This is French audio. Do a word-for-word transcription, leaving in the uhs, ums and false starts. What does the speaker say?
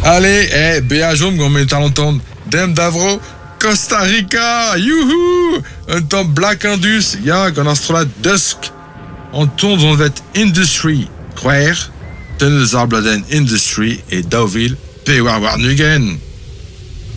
Allez, eh, beajum gant met à l'entendre. Dem davro, Costa Rica, youhou! Un temps Black Indus, ya, gant astrolat Dusk. On tourne dans vet Industry, croire, ten eus ar bladen Industry et Deauville, pe war war nugen.